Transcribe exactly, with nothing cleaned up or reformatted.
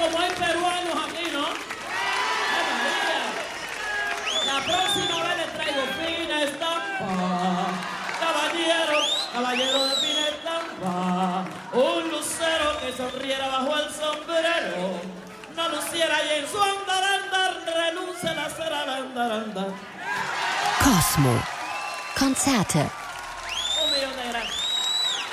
como hay peruanos aquí, ¿no? ¡Ay, María! La próxima vez les traigo fina estampa. Caballero, caballero de fina estampa. Un lucero que sonriera bajo el sombrero. No luciera y en su andar, andar, renuncia a la cera, andar, andar. Cosmo. Konzerte